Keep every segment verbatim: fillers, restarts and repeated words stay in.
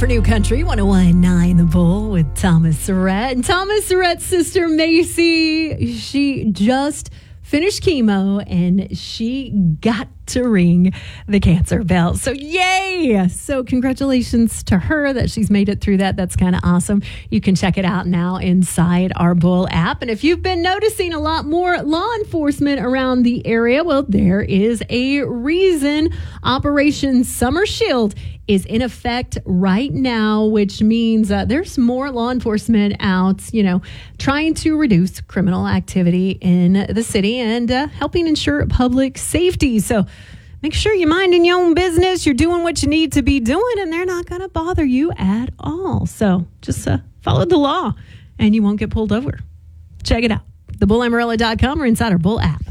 for New Country, one oh one point nine The Bull with Thomas Surratt. And Thomas Surratt's sister, Macy, she just finished chemo and she got to ring the cancer bell. So yay! So congratulations to her that she's made it through that. That's kind of awesome. You can check it out now inside our Bull app. And if you've been noticing a lot more law enforcement around the area, well, there is a reason. Operation Summer Shield is in effect right now, which means uh, there's more law enforcement out, you know, trying to reduce criminal activity in the city and uh, helping ensure public safety. So make sure you're minding your own business. You're doing what you need to be doing, and they're not going to bother you at all. So just uh, follow the law, and you won't get pulled over. Check it out. the bull amarillo dot com or inside our Bull app.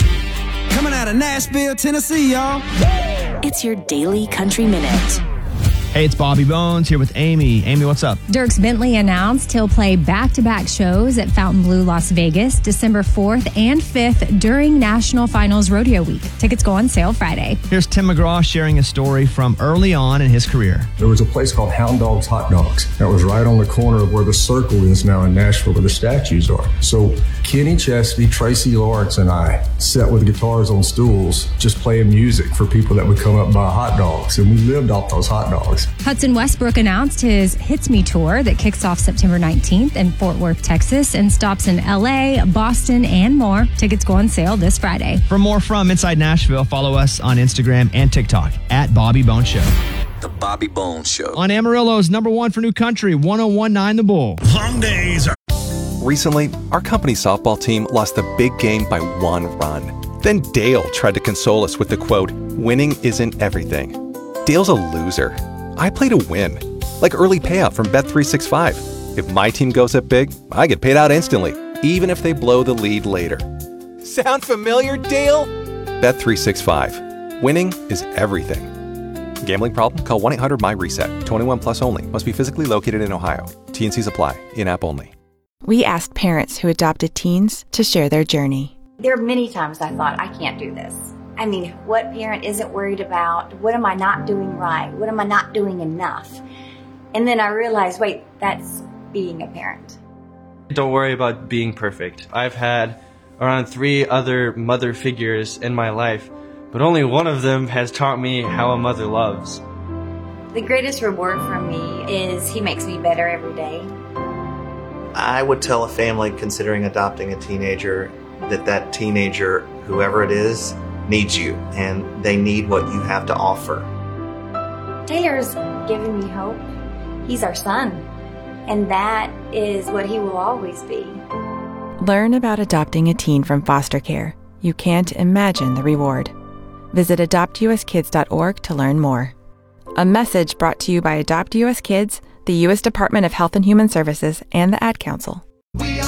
Coming out of Nashville, Tennessee, y'all. It's your Daily Country Minute. Hey, it's Bobby Bones here with Amy. Amy, what's up? Dierks Bentley announced he'll play back-to-back shows at Fontainebleau, Las Vegas, December fourth and fifth during National Finals Rodeo Week. Tickets go on sale Friday. Here's Tim McGraw sharing a story from early on in his career. There was a place called Hound Dogs Hot Dogs that was right on the corner of where the Circle is now in Nashville, where the statues are. So Kenny Chesney, Tracy Lawrence, and I sat with guitars on stools just playing music for people that would come up and buy hot dogs, and we lived off those hot dogs. Hudson Westbrook announced his Hits Me tour that kicks off September nineteenth in Fort Worth, Texas, and stops in L A, Boston, and more. Tickets go on sale this Friday. For more from Inside Nashville, follow us on Instagram and TikTok at Bobby Bones Show. The Bobby Bones Show. On Amarillo's number one for New Country, one oh one point nine The Bull. Long days are... Recently, our company softball team lost the big game by one run. Then Dale tried to console us with the quote, "Winning isn't everything." Dale's a loser. I play to win, like early payout from Bet three sixty-five. If my team goes up big, I get paid out instantly, even if they blow the lead later. Sound familiar, Dale? Bet three sixty-five. Winning is everything. Gambling problem? Call one eight hundred M Y reset. twenty-one plus only. Must be physically located in Ohio. T and Cs apply. In-app only. We asked parents who adopted teens to share their journey. There are many times I thought, I can't do this. I mean, what parent isn't worried about, what am I not doing right? What am I not doing enough? And then I realized, wait, that's being a parent. Don't worry about being perfect. I've had around three other mother figures in my life, but only one of them has taught me how a mother loves. The greatest reward for me is he makes me better every day. I would tell a family considering adopting a teenager that that teenager, whoever it is, needs you, and they need what you have to offer. Taylor's given me hope. He's our son, and that is what he will always be. Learn about adopting a teen from foster care. You can't imagine the reward. Visit adopt u s kids dot org to learn more. A message brought to you by Adopt U S Kids, the U S Department of Health and Human Services, and the Ad Council. We are